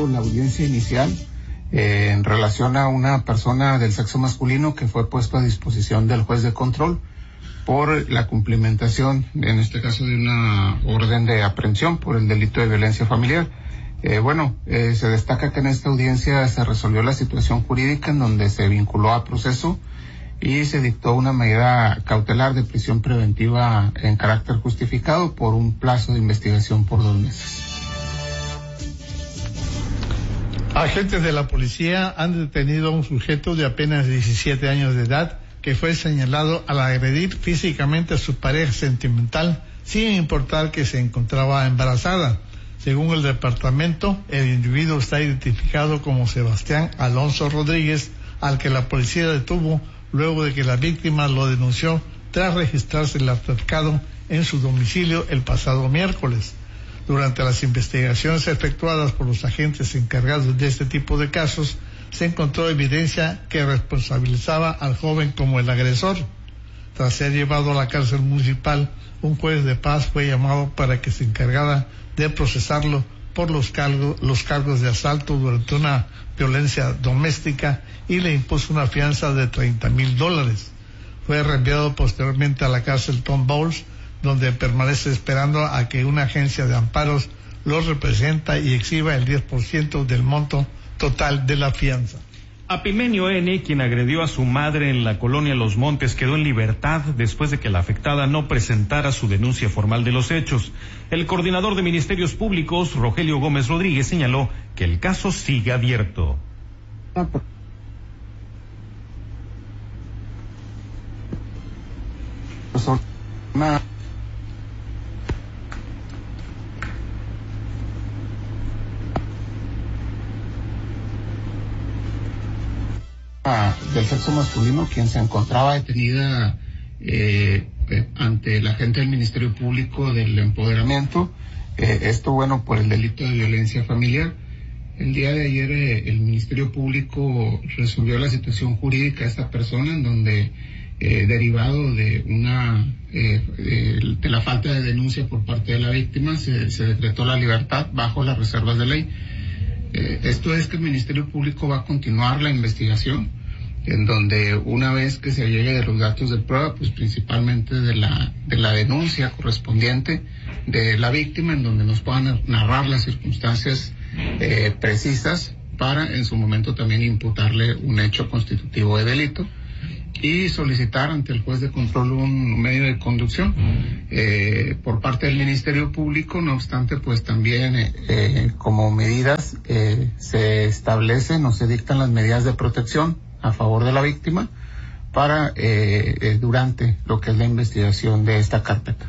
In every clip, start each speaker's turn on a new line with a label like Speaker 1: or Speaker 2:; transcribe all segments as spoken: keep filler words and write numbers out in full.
Speaker 1: registró la audiencia inicial eh, en relación a una persona del sexo masculino que fue puesto a disposición del juez de control por la cumplimentación, en este caso, de una orden de aprehensión por el delito de violencia familiar. Eh, bueno, eh, se destaca que en esta audiencia se resolvió la situación jurídica en donde se vinculó a proceso y se dictó una medida cautelar de prisión preventiva en carácter justificado por un plazo de investigación por dos meses.
Speaker 2: Agentes de la policía han detenido a un sujeto de apenas diecisiete años de edad que fue señalado al agredir físicamente a su pareja sentimental sin importar que se encontraba embarazada. Según el departamento, el individuo está identificado como Sebastián Alonso Rodríguez, al que la policía detuvo luego de que la víctima lo denunció tras registrarse el altercado en su domicilio el pasado miércoles. Durante las investigaciones efectuadas por los agentes encargados de este tipo de casos, se encontró evidencia que responsabilizaba al joven como el agresor. Tras ser llevado a la cárcel municipal, un juez de paz fue llamado para que se encargara de procesarlo por los cargos, los cargos de asalto durante una violencia doméstica y le impuso una fianza de treinta mil dólares. Fue reenviado posteriormente a la cárcel Tom Bowles, donde permanece esperando a que una agencia de amparos lo representa y exhiba el diez por ciento del monto total de la fianza.
Speaker 3: Apimenio N., quien agredió a su madre en la colonia Los Montes, quedó en libertad después de que la afectada no presentara su denuncia formal de los hechos. El coordinador de Ministerios Públicos, Rogelio Gómez Rodríguez, señaló que el caso sigue abierto.
Speaker 1: Del sexo masculino, quien se encontraba detenida eh, eh, ante el agente del Ministerio Público del Empoderamiento, eh, esto bueno por el delito de violencia familiar. El día de ayer eh, el Ministerio Público resolvió la situación jurídica de esta persona, en donde eh, derivado de una eh, de, de la falta de denuncia por parte de la víctima se, se decretó la libertad bajo las reservas de ley. Eh, esto es que el Ministerio Público va a continuar la investigación, en donde una vez que se llegue de los datos de prueba, pues principalmente de la de la denuncia correspondiente de la víctima, en donde nos puedan narrar las circunstancias eh, precisas para en su momento también imputarle un hecho constitutivo de delito y solicitar ante el juez de control un medio de conducción eh, por parte del Ministerio Público. No obstante, pues también eh, eh, como medidas eh, se establecen o se dictan las medidas de protección a favor de la víctima para eh, eh, durante lo que es la investigación de esta carpeta.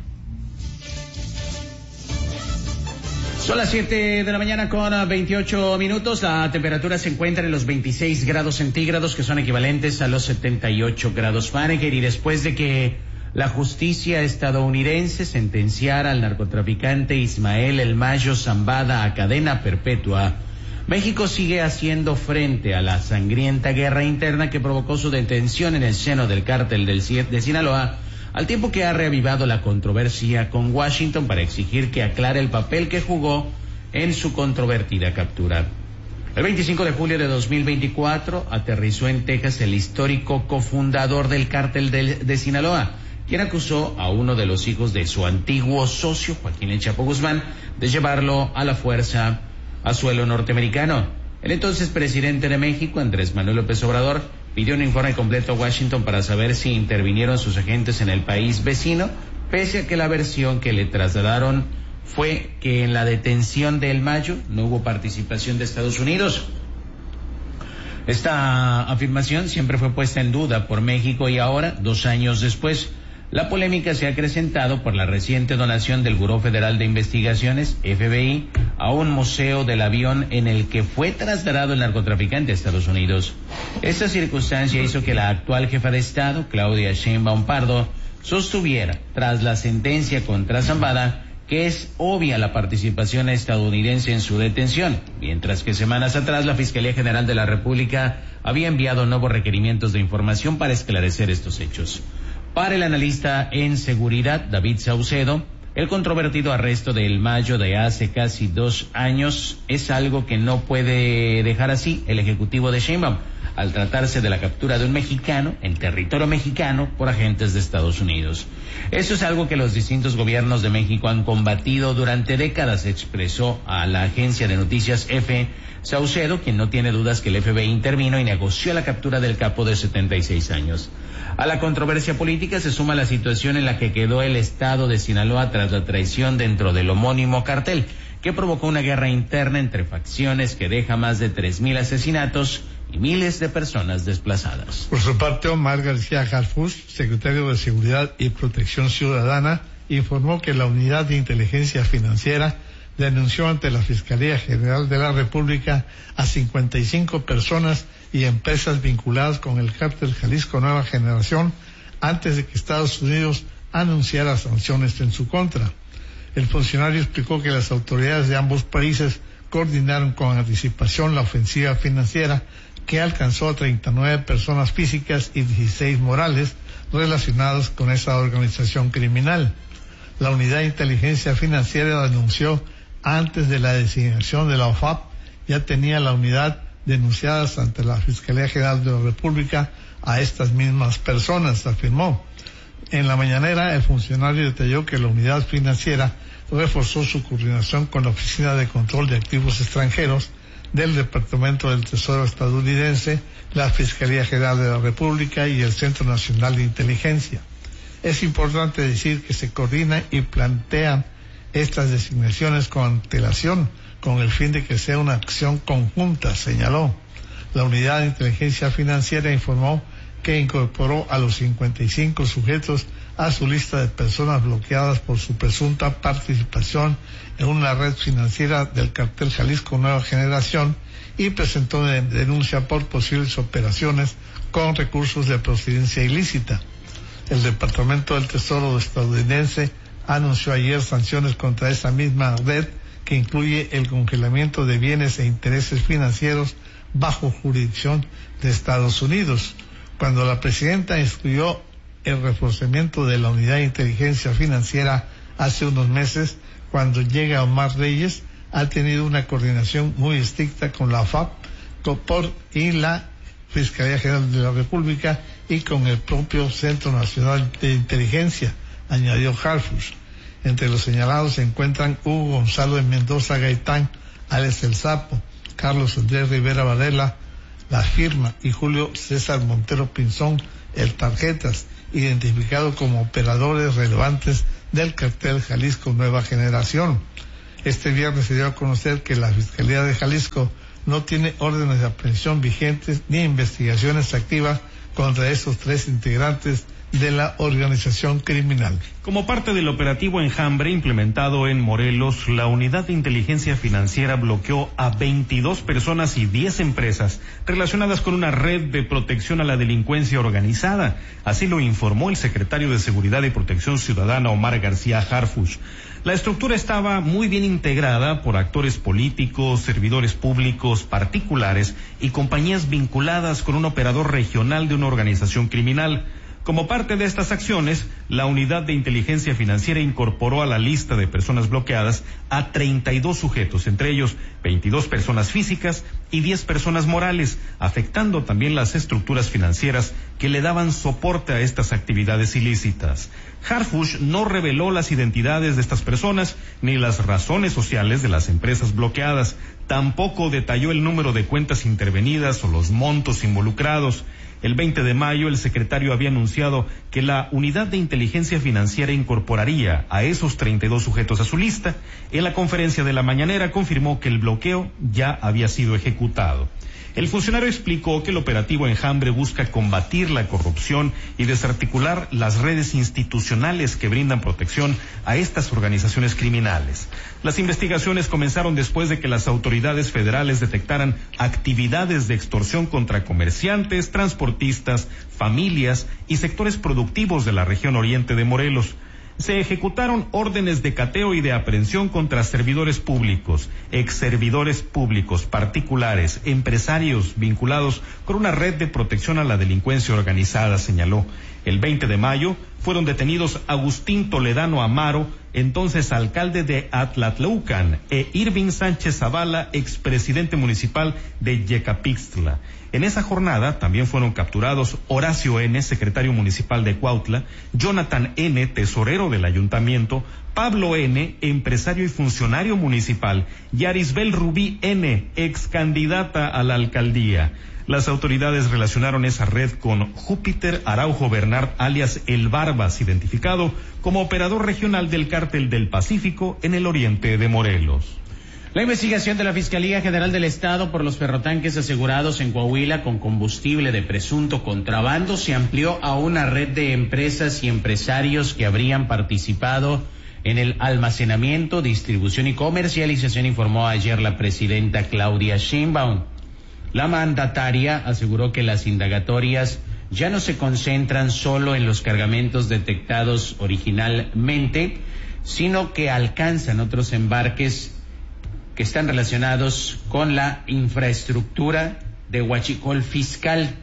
Speaker 4: Son las siete de la mañana con veintiocho minutos. La temperatura se encuentra en los veintiséis grados centígrados, que son equivalentes a los setenta y ocho grados Fahrenheit. Y después de que la justicia estadounidense sentenciara al narcotraficante Ismael El Mayo Zambada a cadena perpetua, México sigue haciendo frente a la sangrienta guerra interna que provocó su detención en el seno del cártel del de Sinaloa, al tiempo que ha reavivado la controversia con Washington para exigir que aclare el papel que jugó en su controvertida captura. El veinticinco de julio de dos mil veinticuatro aterrizó en Texas el histórico cofundador del cártel de, de Sinaloa, quien acusó a uno de los hijos de su antiguo socio, Joaquín El Chapo Guzmán, de llevarlo a la fuerza a suelo norteamericano. El entonces presidente de México, Andrés Manuel López Obrador, pidió un informe completo a Washington para saber si intervinieron sus agentes en el país vecino, pese a que la versión que le trasladaron fue que en la detención de El Mayo no hubo participación de Estados Unidos. Esta afirmación siempre fue puesta en duda por México y ahora, dos años después, la polémica se ha acrecentado por la reciente donación del Buró Federal de Investigaciones, F B I, a un museo del avión en el que fue trasladado el narcotraficante a Estados Unidos. Esta circunstancia hizo que la actual jefa de Estado, Claudia Sheinbaum Pardo, sostuviera, tras la sentencia contra Zambada, que es obvia la participación estadounidense en su detención, mientras que semanas atrás la Fiscalía General de la República había enviado nuevos requerimientos de información para esclarecer estos hechos. Para el analista en seguridad, David Saucedo, El controvertido arresto del Mayo de hace casi dos años es algo que no puede dejar así el ejecutivo de Sheinbaum, al tratarse de la captura de un mexicano en territorio mexicano por agentes de Estados Unidos. Eso es algo que los distintos gobiernos de México han combatido durante décadas, expresó a la agencia de noticias F. Saucedo, quien no tiene dudas que el F B I intervino y negoció la captura del capo de setenta y seis años. A la controversia política se suma la situación en la que quedó el estado de Sinaloa tras la traición dentro del homónimo cartel, que provocó una guerra interna entre facciones que deja más de tres mil asesinatos y miles de personas desplazadas.
Speaker 2: Por su parte, Omar García Harfuch, secretario de Seguridad y Protección Ciudadana, informó que la Unidad de Inteligencia Financiera denunció ante la Fiscalía General de la República a cincuenta y cinco personas y empresas vinculadas con el cártel Jalisco Nueva Generación antes de que Estados Unidos anunciara sanciones en su contra. El funcionario explicó que las autoridades de ambos países coordinaron con anticipación la ofensiva financiera que alcanzó a treinta y nueve personas físicas y dieciséis morales relacionadas con esa organización criminal. La Unidad de Inteligencia Financiera denunció antes de la designación de la O F A P, ya tenía la unidad denunciadas ante la Fiscalía General de la República a estas mismas personas, afirmó. En la mañanera, el funcionario detalló que la unidad financiera reforzó su coordinación con la Oficina de Control de Activos Extranjeros del Departamento del Tesoro estadounidense, la Fiscalía General de la República y el Centro Nacional de Inteligencia. Es importante decir que se coordinan y plantean estas designaciones con antelación, con el fin de que sea una acción conjunta, señaló. La Unidad de Inteligencia Financiera informó que incorporó a los cincuenta y cinco sujetos a su lista de personas bloqueadas por su presunta participación en una red financiera del cartel Jalisco Nueva Generación y presentó una denuncia por posibles operaciones con recursos de procedencia ilícita. El Departamento del Tesoro estadounidense anunció ayer sanciones contra esa misma red que incluye el congelamiento de bienes e intereses financieros bajo jurisdicción de Estados Unidos. Cuando la presidenta instruyó el reforzamiento de la Unidad de Inteligencia Financiera hace unos meses, cuando llega Omar Reyes, ha tenido una coordinación muy estricta con la O F A P por, y la Fiscalía General de la República y con el propio Centro Nacional de Inteligencia, añadió Harfuch. Entre los señalados se encuentran Hugo Gonzalo de Mendoza Gaitán, Alex El Sapo, Carlos Andrés Rivera Varela, La Firma, y Julio César Montero Pinzón, el Tarjetas, identificado como operadores relevantes del cartel Jalisco Nueva Generación. Este viernes se dio a conocer que la Fiscalía de Jalisco no tiene órdenes de aprehensión vigentes ni investigaciones activas contra esos tres integrantes de la organización criminal.
Speaker 3: Como parte del operativo Enjambre implementado en Morelos, la Unidad de Inteligencia Financiera bloqueó a veintidós personas y diez empresas relacionadas con una red de protección a la delincuencia organizada. Así lo informó el secretario de Seguridad y Protección Ciudadana, Omar García Harfuch. La estructura estaba muy bien integrada por actores políticos, servidores públicos, particulares y compañías vinculadas con un operador regional de una organización criminal. Como parte de estas acciones, la Unidad de Inteligencia Financiera incorporó a la lista de personas bloqueadas a treinta y dos sujetos, entre ellos veintidós personas físicas y diez personas morales, afectando también las estructuras financieras que le daban soporte a estas actividades ilícitas. Harfuch no reveló las identidades de estas personas ni las razones sociales de las empresas bloqueadas. Tampoco detalló el número de cuentas intervenidas o los montos involucrados. El veinte de mayo, el secretario había anunciado que la Unidad de Inteligencia Financiera incorporaría a esos treinta y dos sujetos a su lista. En la conferencia de la mañanera confirmó que el bloqueo ya había sido ejecutado. El funcionario explicó que el operativo Enjambre busca combatir la corrupción y desarticular las redes institucionales que brindan protección a estas organizaciones criminales. Las investigaciones comenzaron después de que las autoridades federales detectaran actividades de extorsión contra comerciantes, transportistas, familias y sectores productivos de la región oriente de Morelos. Se ejecutaron órdenes de cateo y de aprehensión contra servidores públicos, exservidores públicos, particulares, empresarios vinculados con una red de protección a la delincuencia organizada, señaló. El veinte de mayo fueron detenidos Agustín Toledano Amaro, entonces alcalde de Atlatlaucan, e Irving Sánchez Zavala, expresidente municipal de Yecapixtla. En esa jornada también fueron capturados Horacio N., secretario municipal de Cuautla, Jonathan N., tesorero del ayuntamiento, Pablo N., empresario y funcionario municipal, y Arisbel Rubí N., ex candidata a la alcaldía. Las autoridades relacionaron esa red con Júpiter Araujo Bernard, alias El Barbas, identificado como operador regional del Cártel del Pacífico en el oriente de Morelos.
Speaker 4: La investigación de la Fiscalía General del Estado por los ferrotanques asegurados en Coahuila con combustible de presunto contrabando se amplió a una red de empresas y empresarios que habrían participado en el almacenamiento, distribución y comercialización, informó ayer la presidenta Claudia Sheinbaum. La mandataria aseguró que las indagatorias ya no se concentran solo en los cargamentos detectados originalmente, sino que alcanzan otros embarques que están relacionados con la infraestructura de huachicol fiscal.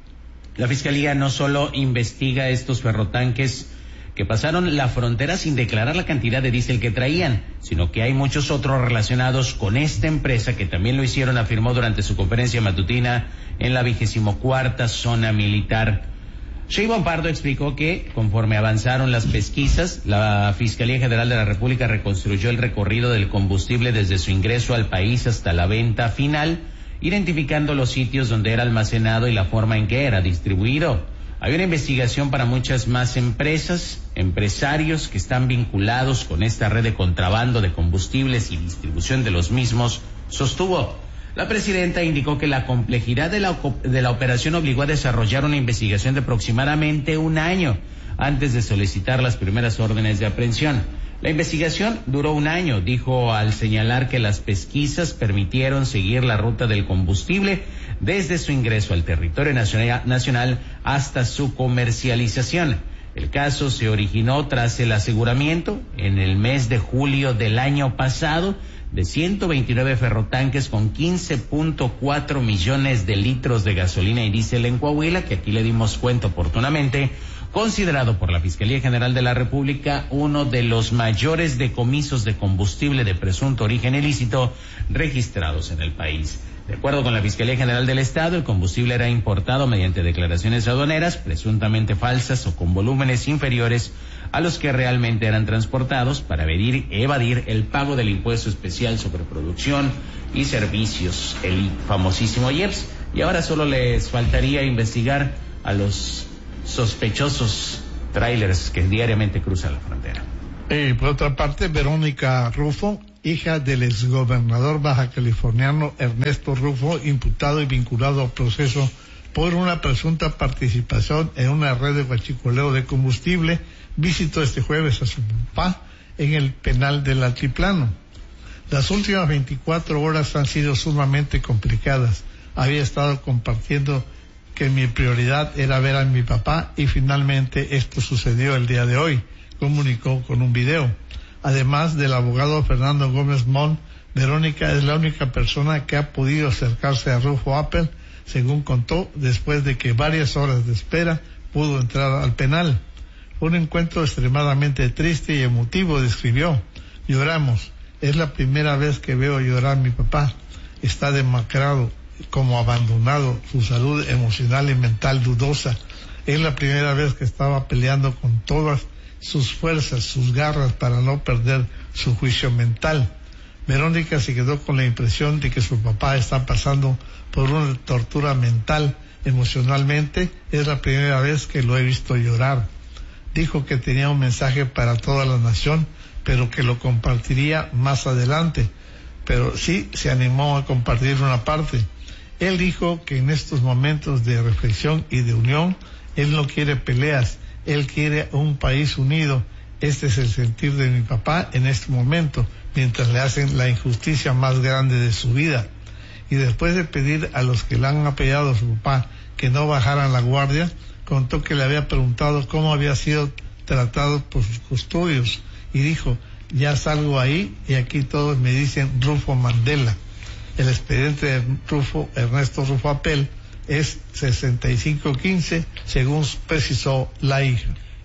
Speaker 4: La Fiscalía no solo investiga estos ferrotanques que pasaron la frontera sin declarar la cantidad de diésel que traían, sino que hay muchos otros relacionados con esta empresa que también lo hicieron, afirmó durante su conferencia matutina en la vigésimo cuarta zona militar. Sheinbaum Pardo explicó que, conforme avanzaron las pesquisas, la Fiscalía General de la República reconstruyó el recorrido del combustible desde su ingreso al país hasta la venta final, identificando los sitios donde era almacenado y la forma en que era distribuido. Hay una investigación para muchas más empresas, empresarios que están vinculados con esta red de contrabando de combustibles y distribución de los mismos, sostuvo. La presidenta indicó que la complejidad de la, de la operación obligó a desarrollar una investigación de aproximadamente un año antes de solicitar las primeras órdenes de aprehensión. La investigación duró un año, dijo, al señalar que las pesquisas permitieron seguir la ruta del combustible desde su ingreso al territorio nacional hasta su comercialización. El caso se originó tras el aseguramiento en el mes de julio del año pasado de ciento veintinueve ferrotanques con quince punto cuatro millones de litros de gasolina y diésel en Coahuila, que aquí le dimos cuenta oportunamente, considerado por la Fiscalía General de la República uno de los mayores decomisos de combustible de presunto origen ilícito registrados en el país. De acuerdo con la Fiscalía General del Estado, el combustible era importado mediante declaraciones aduaneras presuntamente falsas o con volúmenes inferiores a los que realmente eran transportados para evadir, evadir el pago del impuesto especial sobre producción y servicios, el famosísimo I E P S. Y ahora solo les faltaría investigar a los sospechosos trailers que diariamente cruzan la frontera.
Speaker 2: Y por otra parte, Verónica Rufo, hija del exgobernador baja californiano Ernesto Rufo, imputado y vinculado al proceso por una presunta participación en una red de huachicoleo de combustible, visitó este jueves a su papá en el penal del Altiplano. Las últimas veinticuatro horas han sido sumamente complicadas. Había estado compartiendo que mi prioridad era ver a mi papá y finalmente esto sucedió el día de hoy, comunicó con un video. Además del abogado Fernando Gómez Mon, Verónica es la única persona que ha podido acercarse a Rufo Appel, según contó, después de que varias horas de espera pudo entrar al penal. Un encuentro extremadamente triste y emotivo, describió. Lloramos. Es la primera vez que veo llorar a mi papá. Está demacrado, como abandonado, su salud emocional y mental dudosa. Es la primera vez que estaba peleando con todas sus fuerzas, sus garras para no perder su juicio mental. Verónica se quedó con la impresión de que su papá está pasando por una tortura mental, emocionalmente. Es la primera vez que lo he visto llorar. Dijo que tenía un mensaje para toda la nación, pero que lo compartiría más adelante. Pero sí se animó a compartir una parte. Él dijo que en estos momentos de reflexión y de unión, él no quiere peleas, él quiere un país unido. Este es el sentir de mi papá en este momento, mientras le hacen la injusticia más grande de su vida. Y después de pedir a los que le han apoyado a su papá que no bajaran la guardia, contó que le había preguntado cómo había sido tratado por sus custodios y dijo, ya salgo ahí y aquí todos me dicen Rufo Mandela. El expediente de Rufo, Ernesto Rufo Appel, es sesenta y cinco quince, según precisó la hija.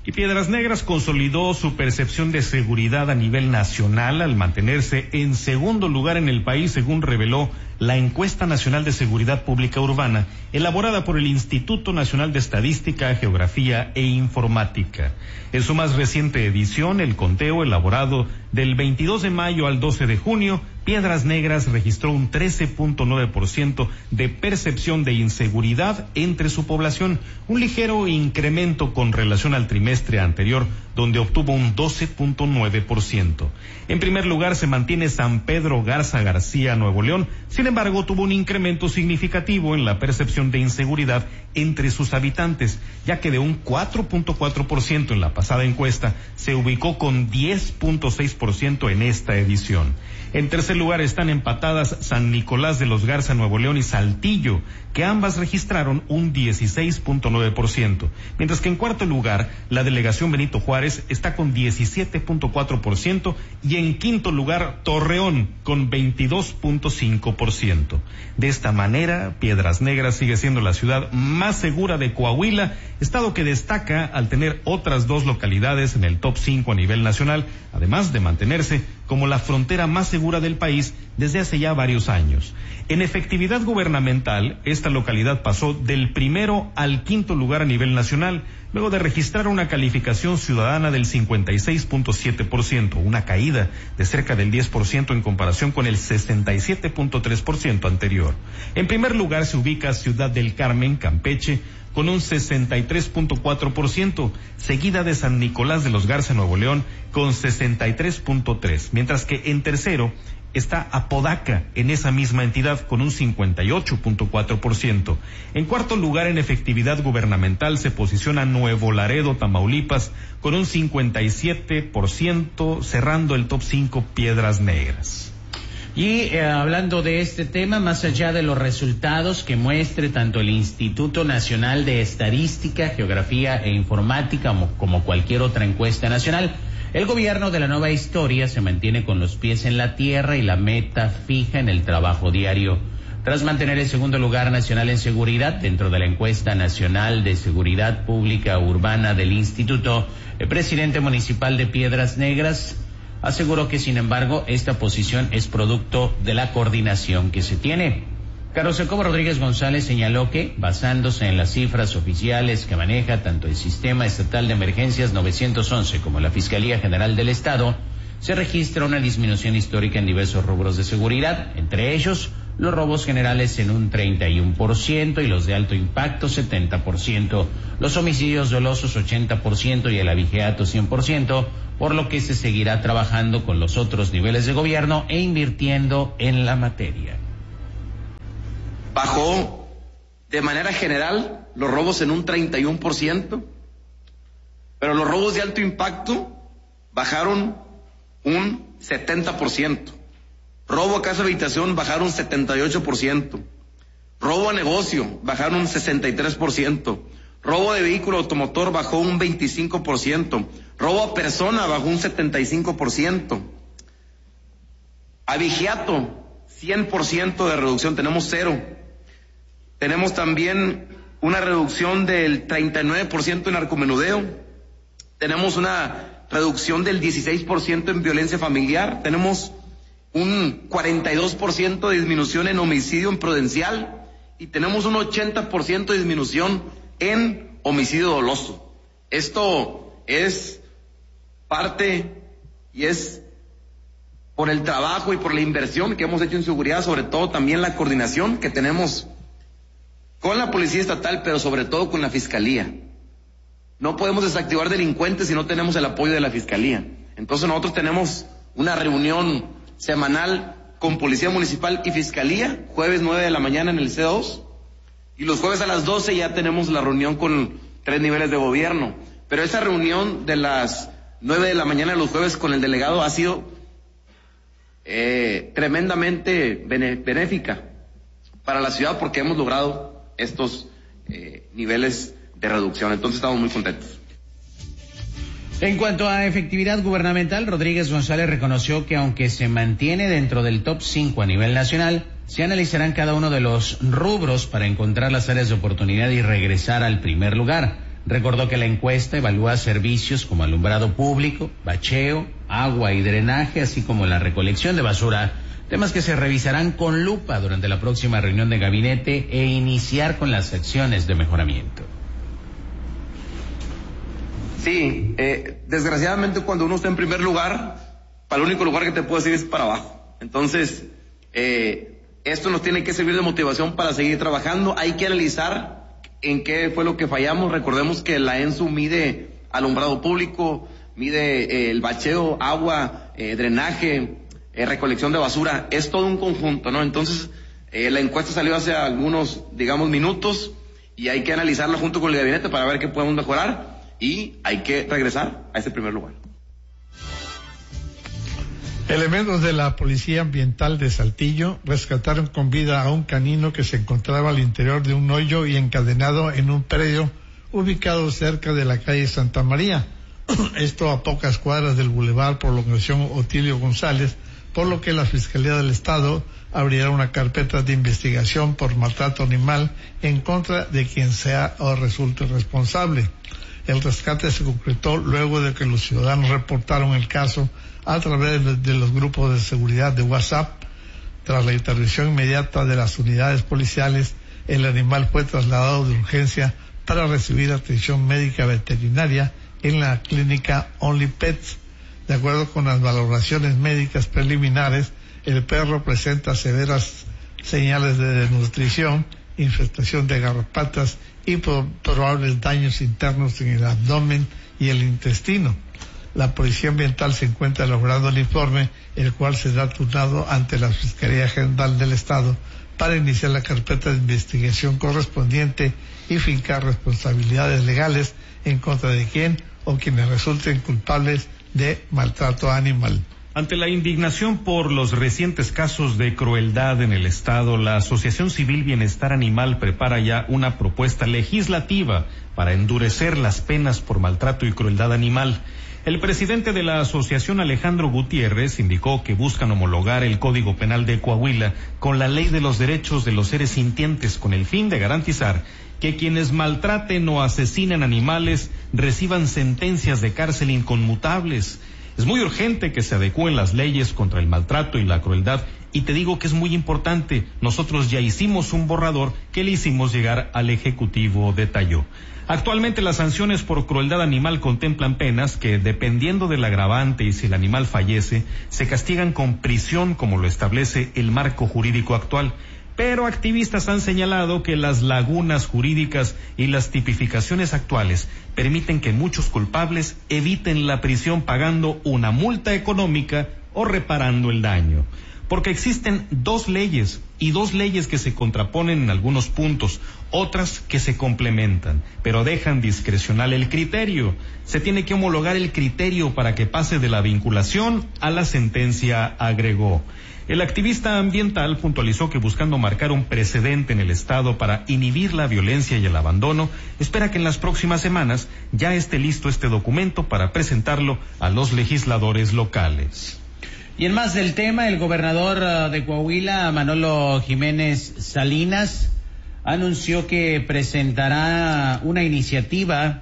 Speaker 3: Y Piedras Negras consolidó su percepción de seguridad a nivel nacional al mantenerse en segundo lugar en el país, según reveló la Encuesta Nacional de Seguridad Pública Urbana, elaborada por el Instituto Nacional de Estadística, Geografía e Informática. En su más reciente edición, el conteo elaborado del veintidós de mayo al doce de junio, Piedras Negras registró un trece punto nueve por ciento de percepción de inseguridad entre su población, un ligero incremento con relación al trimestre anterior, donde obtuvo un doce punto nueve por ciento. En primer lugar se mantiene San Pedro Garza García, Nuevo León. Sin embargo, tuvo un incremento significativo en la percepción de inseguridad entre sus habitantes, ya que de un cuatro punto cuatro por ciento en la pasada encuesta se ubicó con diez punto seis por ciento en esta edición. En tercer lugar están empatadas San Nicolás de los Garza, Nuevo León y Saltillo, que ambas registraron un dieciséis punto nueve por ciento, mientras que en cuarto lugar la delegación Benito Juárez está con diecisiete punto cuatro por ciento y en quinto lugar Torreón con veintidós punto cinco por ciento. De esta manera, Piedras Negras sigue siendo la ciudad más segura de Coahuila, estado que destaca al tener otras dos localidades en el top cinco a nivel nacional, además de mantenerse como la frontera más segura del país desde hace ya varios años. En efectividad gubernamental, esta localidad pasó del primero al quinto lugar a nivel nacional, luego de registrar una calificación ciudadana del cincuenta y seis punto siete por ciento, una caída de cerca del diez por ciento en comparación con el sesenta y siete punto tres por ciento anterior. En primer lugar se ubica Ciudad del Carmen, Campeche, con un sesenta y tres punto cuatro por ciento, seguida de San Nicolás de los Garza, Nuevo León, con sesenta y tres punto tres por ciento, mientras que en tercero está Apodaca, en esa misma entidad, con un cincuenta y ocho punto cuatro por ciento. En cuarto lugar en efectividad gubernamental se posiciona Nuevo Laredo, Tamaulipas, con un cincuenta y siete por ciento, cerrando el top cinco Piedras Negras.
Speaker 4: Y eh, hablando de este tema, más allá de los resultados que muestre tanto el Instituto Nacional de Estadística, Geografía e Informática como, como cualquier otra encuesta nacional, el gobierno de la nueva historia se mantiene con los pies en la tierra y la meta fija en el trabajo diario. Tras mantener el segundo lugar nacional en seguridad dentro de la encuesta nacional de seguridad pública urbana del instituto, el presidente municipal de Piedras Negras aseguró que, sin embargo, esta posición es producto de la coordinación que se tiene. Carlos Jacobo Rodríguez González señaló que, basándose en las cifras oficiales que maneja tanto el Sistema Estatal de Emergencias nueve once como la Fiscalía General del Estado, se registra una disminución histórica en diversos rubros de seguridad, entre ellos los robos generales en un treinta y uno por ciento y los de alto impacto setenta por ciento, los homicidios dolosos ochenta por ciento y el abigeato cien por ciento, por lo que se seguirá trabajando con los otros niveles de gobierno e invirtiendo en la materia.
Speaker 5: Bajó de manera general los robos en un treinta y uno por ciento, pero los robos de alto impacto bajaron un setenta por ciento. Robo a casa de habitación bajaron setenta y ocho por ciento. Robo a negocio bajaron un sesenta y tres por ciento. Robo de vehículo automotor bajó un veinticinco por ciento. Robo a persona bajó un setenta y cinco por ciento. Abigeato, cien por ciento de reducción, tenemos cero. Tenemos también una reducción del treinta y nueve por ciento en narcomenudeo. Tenemos una reducción del dieciséis por ciento en violencia familiar. Tenemos un cuarenta y dos por ciento de disminución en homicidio imprudencial y tenemos un ochenta por ciento de disminución en homicidio doloso. Esto es parte y es por el trabajo y por la inversión que hemos hecho en seguridad, sobre todo también la coordinación que tenemos con la Policía Estatal, pero sobre todo con la Fiscalía. No podemos desactivar delincuentes si no tenemos el apoyo de la Fiscalía. Entonces nosotros tenemos una reunión semanal con Policía Municipal y Fiscalía, jueves nueve de la mañana en el C dos, y los jueves a las doce ya tenemos la reunión con tres niveles de gobierno. Pero esa reunión de las nueve de la mañana los jueves con el delegado ha sido eh, tremendamente bene, benéfica para la ciudad porque hemos logrado estos eh, niveles de reducción. Entonces estamos muy contentos.
Speaker 4: En cuanto a efectividad gubernamental, Rodríguez González reconoció que aunque se mantiene dentro del top cinco a nivel nacional, se analizarán cada uno de los rubros para encontrar las áreas de oportunidad y regresar al primer lugar. Recordó que la encuesta evalúa servicios como alumbrado público, bacheo, agua y drenaje, así como la recolección de basura, temas que se revisarán con lupa durante la próxima reunión de gabinete e iniciar con las acciones de mejoramiento.
Speaker 5: Sí, eh, desgraciadamente cuando uno está en primer lugar, para el único lugar que te puedo decir es para abajo. Entonces, eh, esto nos tiene que servir de motivación para seguir trabajando. Hay que analizar en qué fue lo que fallamos. Recordemos que la ENSU mide alumbrado público, mide eh, el bacheo, agua, eh, drenaje, eh, recolección de basura. Es todo un conjunto, ¿no? Entonces, eh, la encuesta salió hace algunos, digamos, minutos y hay que analizarla junto con el gabinete para ver qué podemos mejorar y hay que regresar a ese primer lugar.
Speaker 2: Elementos de la Policía Ambiental de Saltillo rescataron con vida a un canino que se encontraba al interior de un hoyo y encadenado en un predio ubicado cerca de la calle Santa María. Esto a pocas cuadras del Boulevard Prolongación Otilio González, por lo que la Fiscalía del Estado abrirá una carpeta de investigación por maltrato animal en contra de quien sea o resulte responsable. El rescate se concretó luego de que los ciudadanos reportaron el caso a través de los grupos de seguridad de WhatsApp. Tras la intervención inmediata de las unidades policiales, el animal fue trasladado de urgencia para recibir atención médica veterinaria en la clínica Only Pets. De acuerdo con las valoraciones médicas preliminares, el perro presenta severas señales de desnutrición, infestación de garrapatas y por probables daños internos en el abdomen y el intestino. La Policía Ambiental se encuentra elaborando el informe, el cual será turnado ante la Fiscalía General del Estado para iniciar la carpeta de investigación correspondiente y fincar responsabilidades legales en contra de quien o quienes resulten culpables de maltrato animal.
Speaker 3: Ante la indignación por los recientes casos de crueldad en el Estado, la Asociación Civil Bienestar Animal prepara ya una propuesta legislativa para endurecer las penas por maltrato y crueldad animal. El presidente de la asociación, Alejandro Gutiérrez, indicó que buscan homologar el Código Penal de Coahuila con la Ley de los Derechos de los Seres Sintientes, con el fin de garantizar que quienes maltraten o asesinen animales reciban sentencias de cárcel inconmutables. Es muy urgente que se adecúen las leyes contra el maltrato y la crueldad, y te digo que es muy importante. Nosotros ya hicimos un borrador que le hicimos llegar al Ejecutivo, detalló. Actualmente las sanciones por crueldad animal contemplan penas que, dependiendo del agravante y si el animal fallece, se castigan con prisión, como lo establece el marco jurídico actual. Pero activistas han señalado que las lagunas jurídicas y las tipificaciones actuales permiten que muchos culpables eviten la prisión pagando una multa económica o reparando el daño. Porque existen dos leyes, y dos leyes que se contraponen en algunos puntos, otras que se complementan, pero dejan discrecional el criterio. Se tiene que homologar el criterio para que pase de la vinculación a la sentencia, agregó. El activista ambiental puntualizó que, buscando marcar un precedente en el Estado para inhibir la violencia y el abandono, espera que en las próximas semanas ya esté listo este documento para presentarlo a los legisladores locales.
Speaker 4: Y en más del tema, el gobernador de Coahuila, Manolo Jiménez Salinas, anunció que presentará una iniciativa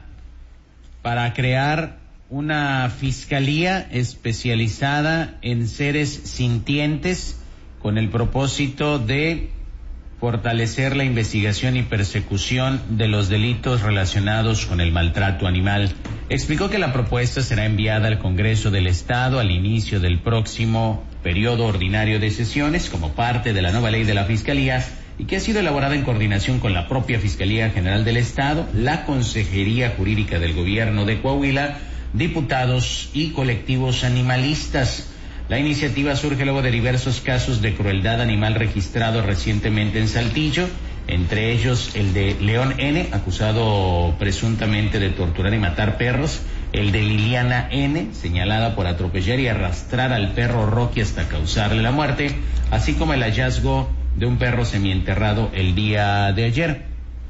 Speaker 4: para crear una fiscalía especializada en seres sintientes con el propósito de fortalecer la investigación y persecución de los delitos relacionados con el maltrato animal. Explicó que la propuesta será enviada al Congreso del Estado al inicio del próximo periodo ordinario de sesiones como parte de la nueva ley de la Fiscalía y que ha sido elaborada en coordinación con la propia Fiscalía General del Estado, la Consejería Jurídica del Gobierno de Coahuila, diputados y colectivos animalistas. La iniciativa surge luego de diversos casos de crueldad animal registrados recientemente en Saltillo, entre ellos el de León N., acusado presuntamente de torturar y matar perros, el de Liliana N., señalada por atropellar y arrastrar al perro Rocky hasta causarle la muerte, así como el hallazgo de un perro semienterrado el día de ayer.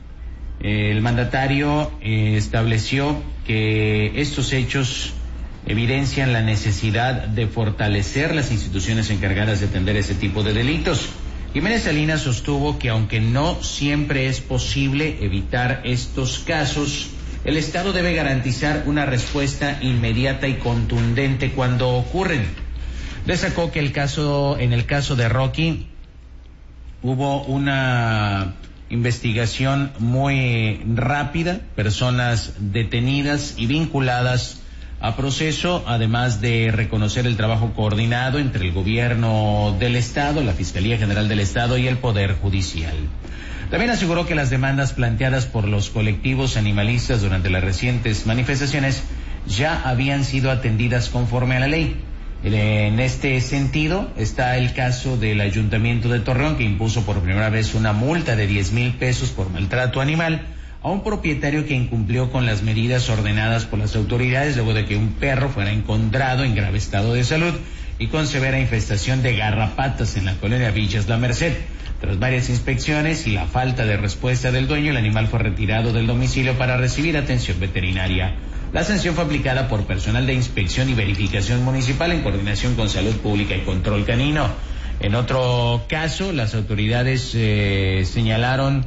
Speaker 4: El mandatario eh, estableció que estos hechos evidencian la necesidad de fortalecer las instituciones encargadas de atender ese tipo de delitos. Jiménez Salinas sostuvo que aunque no siempre es posible evitar estos casos, El Estado debe garantizar una respuesta inmediata y contundente cuando ocurren. Destacó que el caso, en el caso de Rocky, hubo una investigación muy rápida, personas detenidas y vinculadas a proceso, además de reconocer el trabajo coordinado entre el gobierno del Estado, la Fiscalía General del Estado y el Poder Judicial. También aseguró que las demandas planteadas por los colectivos animalistas durante las recientes manifestaciones ya habían sido atendidas conforme a la ley. En este sentido está el caso del Ayuntamiento de Torreón, que impuso por primera vez una multa de diez mil pesos por maltrato animal a un propietario que incumplió con las medidas ordenadas por las autoridades luego de que un perro fuera encontrado en grave estado de salud y con severa infestación de garrapatas en la colonia Villas La Merced. Tras varias inspecciones y la falta de respuesta del dueño, el animal fue retirado del domicilio para recibir atención veterinaria. La sanción fue aplicada por personal de inspección y verificación municipal en coordinación con Salud Pública y Control Canino. En otro caso, las autoridades eh, señalaron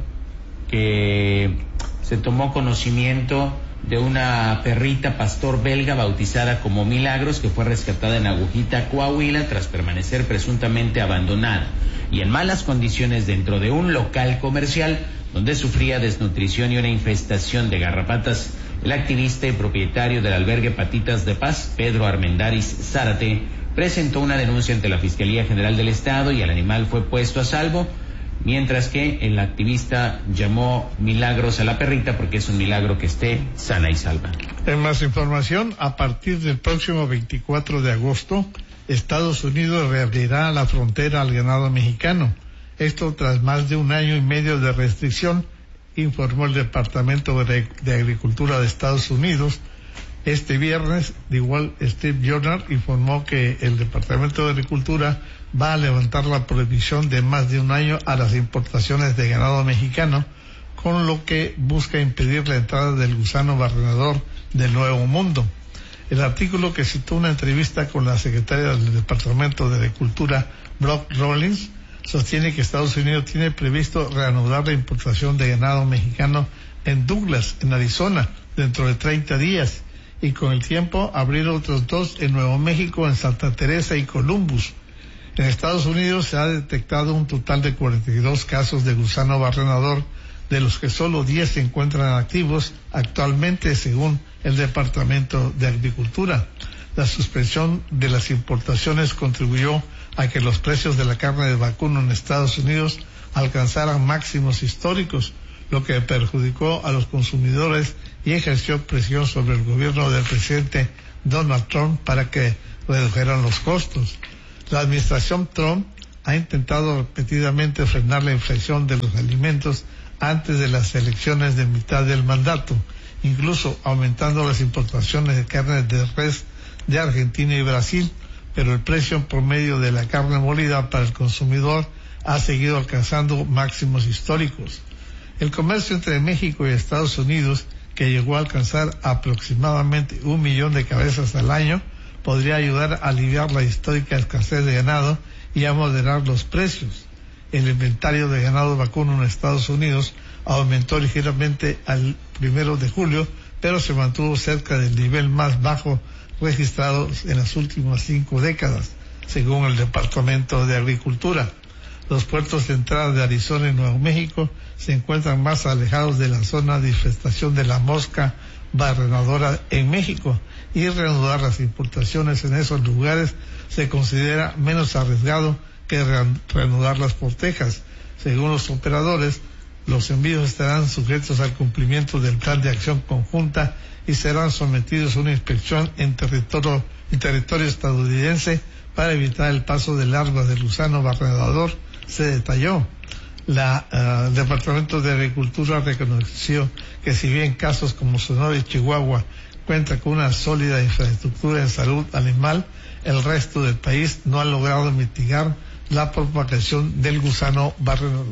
Speaker 4: que se tomó conocimiento de una perrita pastor belga bautizada como Milagros, que fue rescatada en Agujita, Coahuila, tras permanecer presuntamente abandonada y en malas condiciones dentro de un local comercial donde sufría desnutrición y una infestación de garrapatas. El activista y propietario del albergue Patitas de Paz, Pedro Armendáriz Zárate, presentó una denuncia ante la Fiscalía General del Estado y el animal fue puesto a salvo, mientras que el activista llamó milagros a la perrita porque es un milagro que esté sana y salva.
Speaker 2: En más información, a partir del próximo veinticuatro de agosto, Estados Unidos reabrirá la frontera al ganado mexicano. Esto tras más de un año y medio de restricción, informó el Departamento de Agricultura de Estados Unidos. Este viernes, de igual, Steve Joyner informó que el Departamento de Agricultura va a levantar la prohibición de más de un año a las importaciones de ganado mexicano, con lo que busca impedir la entrada del gusano barrenador del Nuevo Mundo. El artículo, que citó una entrevista con la secretaria del Departamento de Agricultura, Brock Rollins, sostiene que Estados Unidos tiene previsto reanudar la importación de ganado mexicano en Douglas, en Arizona, dentro de treinta días, y con el tiempo abrir otros dos en Nuevo México, en Santa Teresa y Columbus. En Estados Unidos se ha detectado un total de cuarenta y dos casos de gusano barrenador, de los que solo diez se encuentran activos actualmente, según el Departamento de Agricultura. La suspensión de las importaciones contribuyó a que los precios de la carne de vacuno en Estados Unidos alcanzaran máximos históricos, lo que perjudicó a los consumidores y ejerció presión sobre el gobierno del presidente Donald Trump para que redujeran los costos. La administración Trump ha intentado repetidamente frenar la inflación de los alimentos antes de las elecciones de mitad del mandato, incluso aumentando las importaciones de carne de res de Argentina y Brasil, pero el precio promedio de la carne molida para el consumidor ha seguido alcanzando máximos históricos. El comercio entre México y Estados Unidos, que llegó a alcanzar aproximadamente un millón de cabezas al año, podría ayudar a aliviar la histórica escasez de ganado y a moderar los precios. El inventario de ganado vacuno en Estados Unidos aumentó ligeramente al primero de julio, pero se mantuvo cerca del nivel más bajo registrado en las últimas cinco décadas, según el Departamento de Agricultura. Los puertos de entrada de Arizona y Nuevo México se encuentran más alejados de la zona de infestación de la mosca barrenadora en México, y reanudar las importaciones en esos lugares se considera menos arriesgado que reanudarlas por Texas. Según los operadores, los envíos estarán sujetos al cumplimiento del plan de acción conjunta y serán sometidos a una inspección en territorio, en territorio estadounidense para evitar el paso de larvas del gusano barrenador, se detalló. La, uh, el Departamento de Agricultura reconoció que si bien casos como Sonora y Chihuahua cuenta con una sólida infraestructura en salud animal, el resto del país no ha logrado mitigar la propagación del gusano barrenador.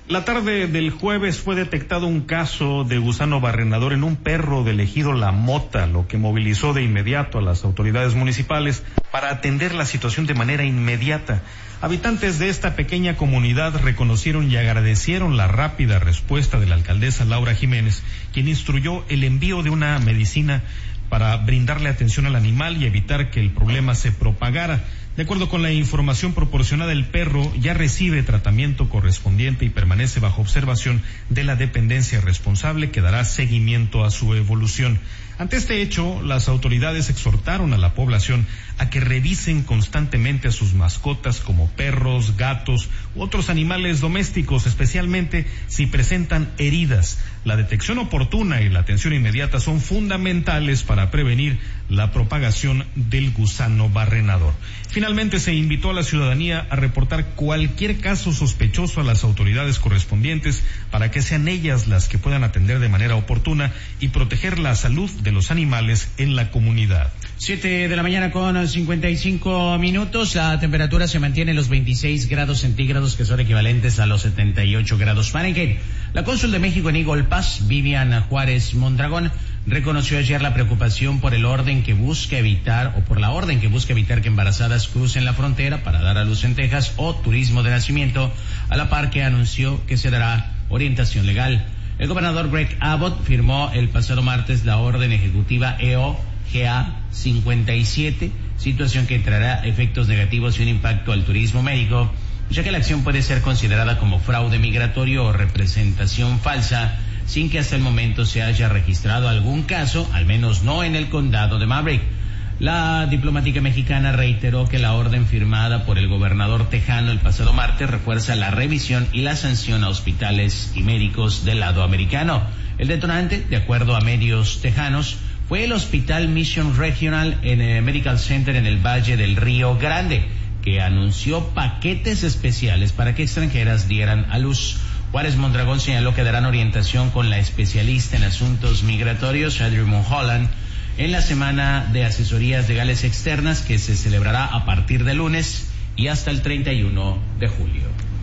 Speaker 3: La tarde del jueves fue detectado un caso de gusano barrenador en un perro del ejido La Mota, lo que movilizó de inmediato a las autoridades municipales para atender la situación de manera inmediata. Habitantes de esta pequeña comunidad reconocieron y agradecieron la rápida respuesta de la alcaldesa Laura Jiménez, quien instruyó el envío de una medicina para brindarle atención al animal y evitar que el problema se propagara. De acuerdo con la información proporcionada, el perro ya recibe tratamiento correspondiente y permanece bajo observación de la dependencia responsable, que dará seguimiento a su evolución. Ante este hecho, las autoridades exhortaron a la población a que revisen constantemente a sus mascotas como perros, gatos u otros animales domésticos, especialmente si presentan heridas. La detección oportuna y la atención inmediata son fundamentales para prevenir la propagación del gusano barrenador. Finalmente, se invitó a la ciudadanía a reportar cualquier caso sospechoso a las autoridades correspondientes para que sean ellas las que puedan atender de manera oportuna y proteger la salud de los animales en la comunidad.
Speaker 4: Siete de la mañana con cincuenta y cinco minutos. La temperatura se mantiene en los veintiséis grados centígrados, que son equivalentes a los setenta y ocho grados Fahrenheit. La cónsul de México en Eagle Pass, Vivian Juárez Mondragón, reconoció ayer la preocupación por el orden que busca evitar, o por la orden que busca evitar que embarazadas crucen la frontera para dar a luz en Texas o turismo de nacimiento, a la par que anunció que se dará orientación legal. El gobernador Greg Abbott firmó el pasado martes la orden ejecutiva E O G A cincuenta y siete, situación que traerá efectos negativos y un impacto al turismo médico, ya que la acción puede ser considerada como fraude migratorio o representación falsa, sin que hasta el momento se haya registrado algún caso, al menos no en el condado de Maverick. La diplomática mexicana reiteró que la orden firmada por el gobernador tejano el pasado martes refuerza la revisión y la sanción a hospitales y médicos del lado americano. El detonante, de acuerdo a medios tejanos, fue el Hospital Mission Regional en el Medical Center en el Valle del Río Grande, que anunció paquetes especiales para que extranjeras dieran a luz. Juárez Mondragón señaló que darán orientación con la especialista en asuntos migratorios, Adrienne Mulholland, en la semana de asesorías legales externas que se celebrará a partir de lunes y hasta el treinta y uno de julio.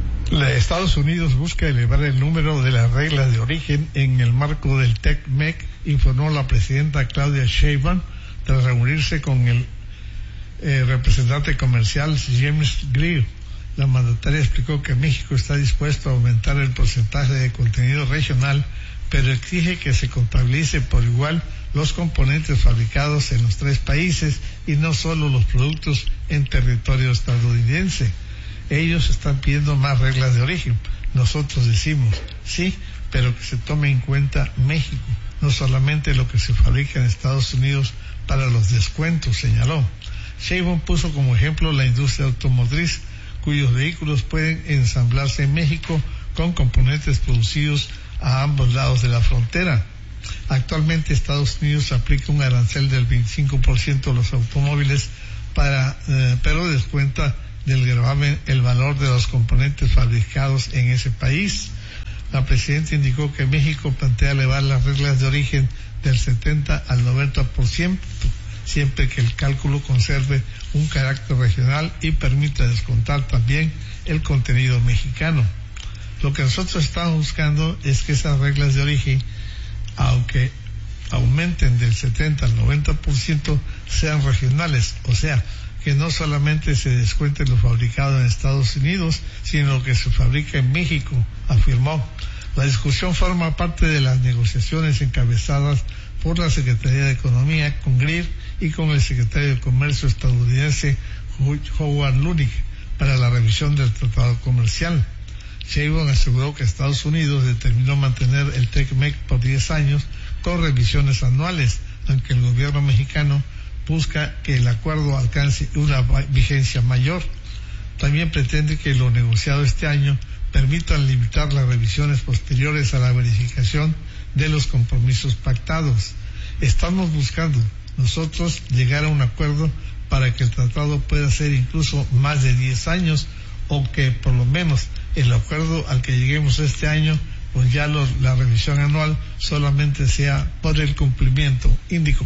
Speaker 2: Estados Unidos busca elevar el número de las reglas de origen en el marco del TEC-MEC, informó la presidenta Claudia Sheinbaum tras reunirse con el eh, representante comercial James Greer. La mandataria explicó que México está dispuesto a aumentar el porcentaje de contenido regional, pero exige que se contabilice por igual los componentes fabricados en los tres países y no solo los productos en territorio estadounidense. Ellos están pidiendo más reglas de origen. Nosotros decimos, sí, pero que se tome en cuenta México, no solamente lo que se fabrica en Estados Unidos para los descuentos, señaló. Sheinbaum puso como ejemplo la industria automotriz, cuyos vehículos pueden ensamblarse en México con componentes producidos a ambos lados de la frontera. Actualmente Estados Unidos aplica un arancel del veinticinco por ciento a los automóviles, para, eh, pero descuenta del gravamen el valor de los componentes fabricados en ese país. La presidenta indicó que México plantea elevar las reglas de origen del setenta al noventa por ciento, siempre que el cálculo conserve un carácter regional y permita descontar también el contenido mexicano. Lo que nosotros estamos buscando es que esas reglas de origen, aunque aumenten del setenta al noventa por ciento, sean regionales, o sea, que no solamente se descuente lo fabricado en Estados Unidos, sino lo que se fabrica en México, afirmó. La discusión forma parte de las negociaciones encabezadas por la Secretaría de Economía con Greer y con el secretario de Comercio estadounidense Howard Lutnick para la revisión del tratado comercial. Sheinbaum aseguró que Estados Unidos determinó mantener el TEC-MEC por diez años con revisiones anuales, aunque el gobierno mexicano busca que el acuerdo alcance una vigencia mayor. También pretende que lo negociado este año permitan limitar las revisiones posteriores a la verificación de los compromisos pactados. Estamos buscando nosotros llegar a un acuerdo para que el tratado pueda ser incluso más de diez años, o que por lo menos el acuerdo al que lleguemos este año, pues ya lo, la revisión anual solamente sea por el cumplimiento, indicó.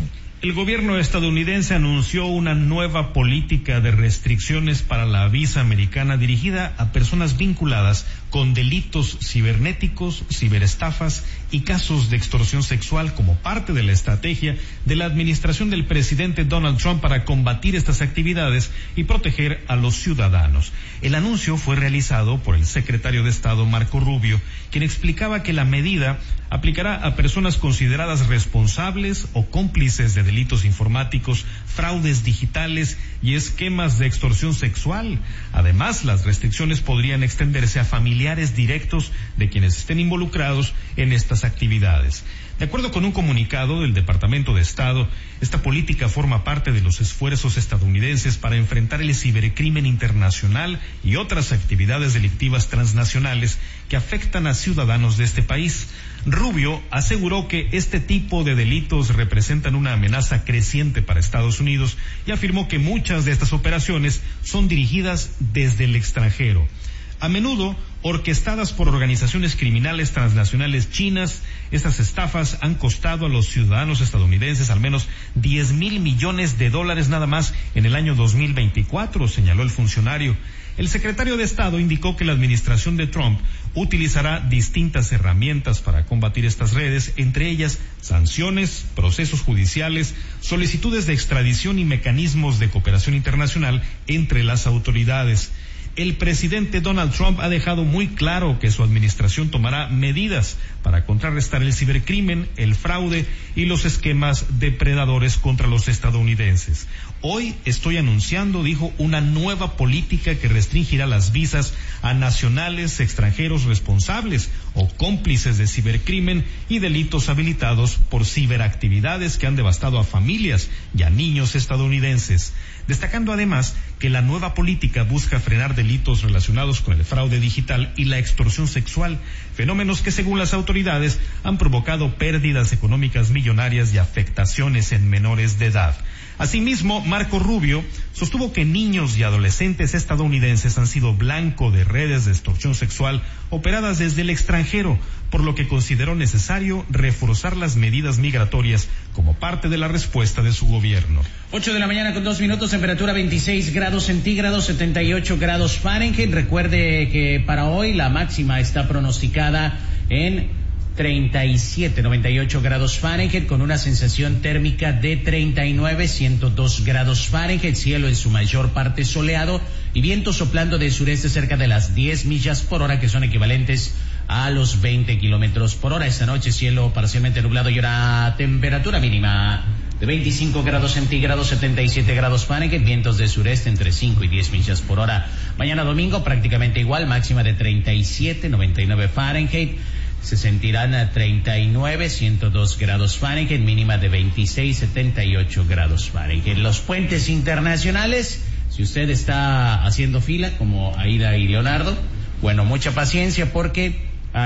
Speaker 3: El gobierno estadounidense anunció una nueva política de restricciones para la visa americana dirigida a personas vinculadas con delitos cibernéticos, ciberestafas y casos de extorsión sexual como parte de la estrategia de la administración del presidente Donald Trump para combatir estas actividades y proteger a los ciudadanos. El anuncio fue realizado por el secretario de Estado Marco Rubio, quien explicaba que la medida aplicará a personas consideradas responsables o cómplices de delitos informáticos, fraudes digitales y esquemas de extorsión sexual. Además, las restricciones podrían extenderse a familiares directos de quienes estén involucrados en estas actividades. De acuerdo con un comunicado del Departamento de Estado, esta política forma parte de los esfuerzos estadounidenses para enfrentar el cibercrimen internacional y otras actividades delictivas transnacionales que afectan a ciudadanos de este país. Rubio aseguró que este tipo de delitos representan una amenaza creciente para Estados Unidos y afirmó que muchas de estas operaciones son dirigidas desde el extranjero, a menudo orquestadas por organizaciones criminales transnacionales chinas. Estas estafas han costado a los ciudadanos estadounidenses al menos diez mil millones de dólares nada más en el año dos mil veinticuatro, señaló el funcionario. El secretario de Estado indicó que la administración de Trump utilizará distintas herramientas para combatir estas redes, entre ellas sanciones, procesos judiciales, solicitudes de extradición y mecanismos de cooperación internacional entre las autoridades. El presidente Donald Trump ha dejado muy claro que su administración tomará medidas para contrarrestar el cibercrimen, el fraude y los esquemas depredadores contra los estadounidenses. Hoy estoy anunciando, dijo, una nueva política que restringirá las visas a nacionales extranjeros responsables o cómplices de cibercrimen y delitos habilitados por ciberactividades que han devastado a familias y a niños estadounidenses. Destacando además que la nueva política busca frenar delitos relacionados con el fraude digital y la extorsión sexual, fenómenos que según las autoridades han provocado pérdidas económicas millonarias y afectaciones en menores de edad. Asimismo, Marco Rubio sostuvo que niños y adolescentes estadounidenses han sido blanco de redes de extorsión sexual operadas desde el extranjero, por lo que consideró necesario reforzar las medidas migratorias como parte de la respuesta de su gobierno.
Speaker 4: Ocho de la mañana con dos minutos, temperatura veintiséis grados centígrados, setenta y ocho grados Fahrenheit. Recuerde que para hoy la máxima está pronosticada en treinta y siete, noventa y ocho grados Fahrenheit, con una sensación térmica de treinta y nueve, ciento dos grados Fahrenheit, cielo en su mayor parte soleado y viento soplando del sureste cerca de las diez millas por hora, que son equivalentes a los veinte kilómetros por hora. Esta noche cielo parcialmente nublado y una temperatura mínima de veinticinco grados centígrados, setenta y siete grados Fahrenheit, vientos de sureste entre cinco y diez millas por hora. Mañana domingo prácticamente igual, máxima de treinta y siete, noventa y nueve Fahrenheit. Se sentirán a treinta y nueve, ciento dos grados Fahrenheit, mínima de veintiséis, setenta y ocho grados Fahrenheit. Los puentes internacionales, si usted está haciendo fila, como Aida y Leonardo, bueno, mucha paciencia porque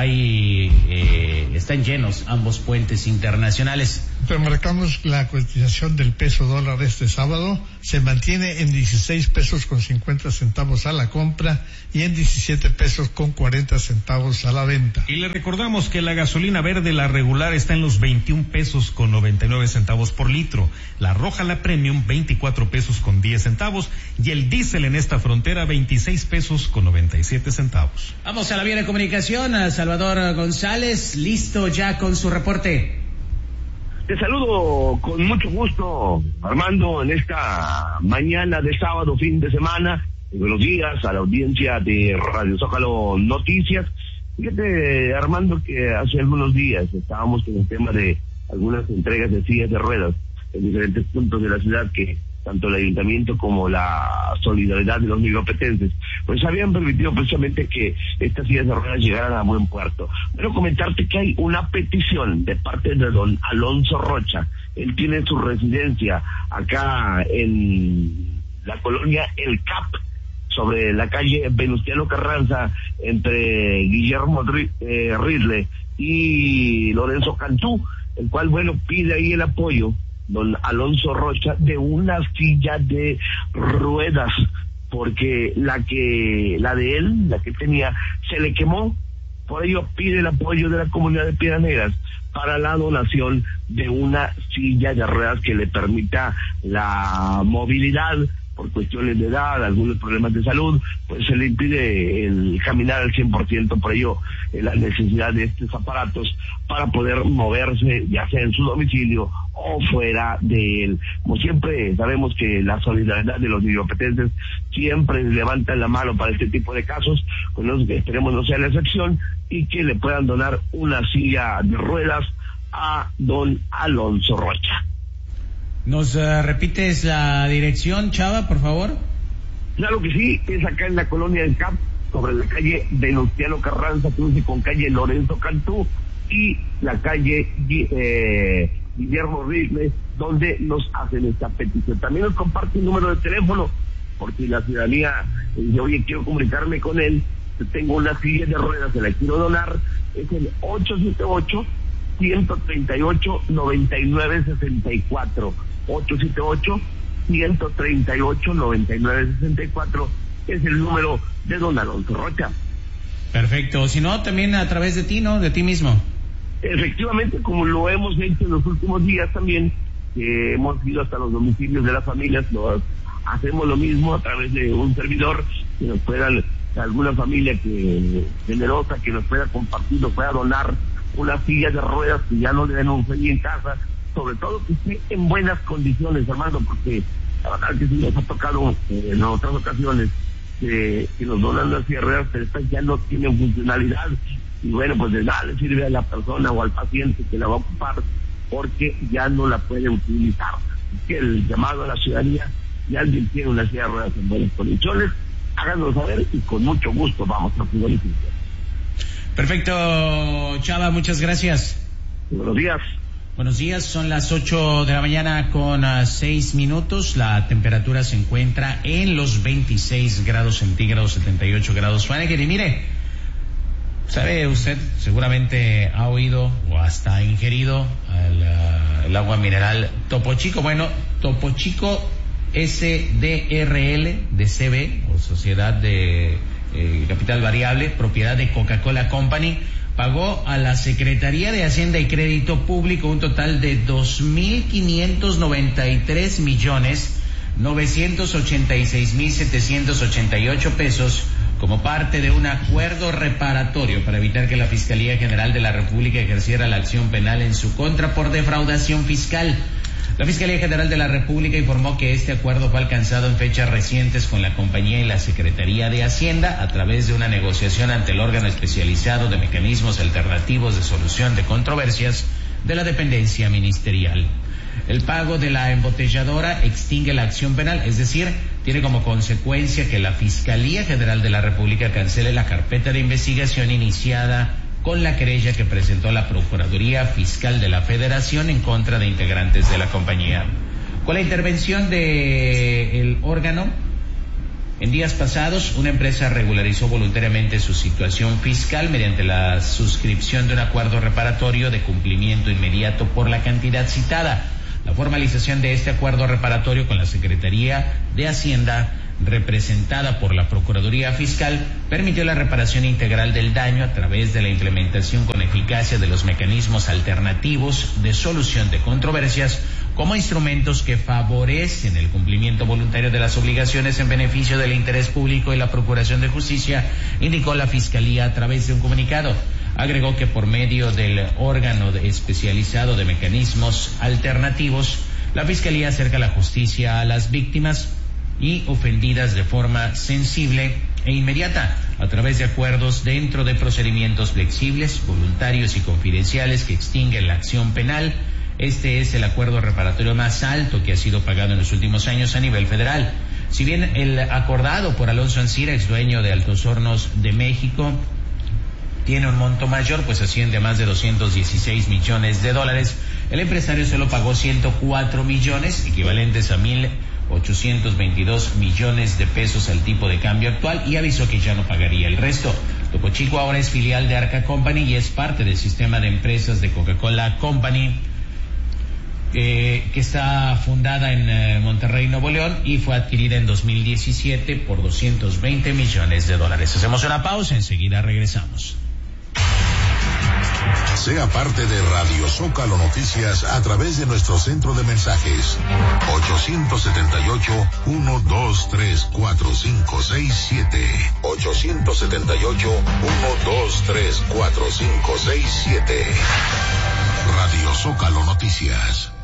Speaker 4: hay, eh, están llenos ambos puentes internacionales.
Speaker 2: Remarcamos la cotización del peso dólar este sábado se mantiene en dieciséis pesos con cincuenta centavos a la compra y en diecisiete pesos con cuarenta centavos a la venta.
Speaker 3: Y le recordamos que la gasolina verde, la regular, está en los veintiún pesos con noventa y nueve centavos por litro, la roja, la premium, veinticuatro pesos con diez centavos y el diésel en esta frontera veintiséis pesos con noventa y siete centavos.
Speaker 4: Vamos a la vía de comunicación, a Salvador González, listo ya con su reporte.
Speaker 6: Te saludo con mucho gusto, Armando, en esta mañana de sábado, fin de semana. Buenos días a la audiencia de Radio Zócalo Noticias. Fíjate, Armando, que hace algunos días estábamos con el tema de algunas entregas de sillas de ruedas en diferentes puntos de la ciudad que tanto el ayuntamiento como la solidaridad de los micropetenses, pues habían permitido precisamente que estas sillas de ruedas llegaran a buen puerto. Quiero comentarte que hay una petición de parte de don Alonso Rocha. Él tiene su residencia acá en la colonia El Cap, sobre la calle Venustiano Carranza, entre Guillermo eh, Ridley y Lorenzo Cantú, el cual, bueno, pide ahí el apoyo don Alonso Rocha de una silla de ruedas, porque la que la de él, la que tenía, se le quemó Por ello pide el apoyo de la comunidad de Piedras Negras para la donación de una silla de ruedas que le permita la movilidad por cuestiones de edad, algunos problemas de salud, pues se le impide el caminar al cien por ciento, por ello eh, la necesidad de estos aparatos para poder moverse, ya sea en su domicilio o fuera de él. Como siempre, sabemos que la solidaridad de los niñopetenses siempre levantan la mano para este tipo de casos, con los que esperemos no sea la excepción, y que le puedan donar una silla de ruedas a don Alonso Rocha.
Speaker 4: ¿Nos uh, repites la dirección, Chava, por favor?
Speaker 6: Claro que sí, es acá en la colonia del Cap, sobre la calle Venustiano Carranza, cruce con calle Lorenzo Cantú y la calle eh, Guillermo Rigle, donde nos hacen esta petición. También nos comparte un número de teléfono, porque la ciudadanía, eh, oye, quiero comunicarme con él, tengo una silla de ruedas, se la quiero donar, es el ocho siete ocho, uno tres ocho, nueve nueve seis cuatro. ocho siete ocho, uno tres ocho, nueve nueve seis cuatro es el número de don Alonso Rocha.
Speaker 4: Perfecto, si no, también a través de ti, ¿no? De ti mismo.
Speaker 6: Efectivamente, como lo hemos hecho en los últimos días también, que hemos ido hasta los domicilios de las familias, lo, hacemos lo mismo a través de un servidor, que nos pueda, alguna familia que generosa, que nos pueda compartir, nos pueda donar una silla de ruedas que ya no le den un feliz en casa, sobre todo que esté en buenas condiciones, Armando, porque la verdad que sí nos ha tocado eh, en otras ocasiones que, que nos donan las sillas de ruedas, pero estas ya no tienen funcionalidad, y bueno, pues de nada le sirve a la persona o al paciente que la va a ocupar, porque ya no la puede utilizar. Así que el llamado a la ciudadanía, si alguien tiene una silla de ruedas en buenas condiciones, háganos saber y con mucho gusto vamos a su beneficio.
Speaker 4: Perfecto, Chava, muchas gracias.
Speaker 6: Buenos días.
Speaker 4: Buenos días, son las ocho de la mañana con uh, seis minutos. La temperatura se encuentra en los veintiséis grados centígrados, setenta y ocho grados Fahrenheit. Y mire, sabe usted, seguramente ha oído o hasta ha ingerido el, uh, el agua mineral Topo Chico. Bueno, Topo Chico S D R L de C B, o Sociedad de eh, Capital Variable, propiedad de Coca-Cola Company, pagó a la Secretaría de Hacienda y Crédito Público un total de dos mil quinientos noventa y tres millones novecientos ochenta y seis mil setecientos ochenta y ocho pesos como parte de un acuerdo reparatorio para evitar que la Fiscalía General de la República ejerciera la acción penal en su contra por defraudación fiscal. La Fiscalía General de la República informó que este acuerdo fue alcanzado en fechas recientes con la compañía y la Secretaría de Hacienda a través de una negociación ante el órgano especializado de mecanismos alternativos de solución de controversias de la dependencia ministerial. El pago de la embotelladora extingue la acción penal, es decir, tiene como consecuencia que la Fiscalía General de la República cancele la carpeta de investigación iniciada con la querella que presentó la Procuraduría Fiscal de la Federación en contra de integrantes de la compañía. Con la intervención del órgano, en días pasados, una empresa regularizó voluntariamente su situación fiscal mediante la suscripción de un acuerdo reparatorio de cumplimiento inmediato por la cantidad citada. La formalización de este acuerdo reparatorio con la Secretaría de Hacienda, representada por la Procuraduría Fiscal, permitió la reparación integral del daño a través de la implementación con eficacia de los mecanismos alternativos de solución de controversias como instrumentos que favorecen el cumplimiento voluntario de las obligaciones en beneficio del interés público y la Procuración de Justicia, indicó la Fiscalía a través de un comunicado. Agregó que por medio del órgano especializado de mecanismos alternativos, la Fiscalía acerca la justicia a las víctimas y ofendidas de forma sensible e inmediata a través de acuerdos dentro de procedimientos flexibles, voluntarios y confidenciales que extinguen la acción penal. Este es el acuerdo reparatorio más alto que ha sido pagado en los últimos años a nivel federal. Si bien el acordado por Alonso Ancira, ex dueño de Altos Hornos de México, tiene un monto mayor, pues asciende a más de doscientos dieciséis millones de dólares, el empresario solo pagó ciento cuatro millones, equivalentes a mil ochocientos veintidós millones de pesos al tipo de cambio actual, y avisó que ya no pagaría el resto. Topo Chico ahora es filial de Arca Company y es parte del sistema de empresas de Coca-Cola Company, eh, que está fundada en eh, Monterrey, Nuevo León, y fue adquirida en dos mil diecisiete por doscientos veinte millones de dólares. Hacemos una pausa, enseguida regresamos.
Speaker 7: Sea parte de Radio Zócalo Noticias a través de nuestro centro de mensajes ocho siete ocho, uno dos tres, cuatro cinco seis siete ocho siete ocho, uno dos tres, cuatro cinco seis siete. Radio Zócalo Noticias.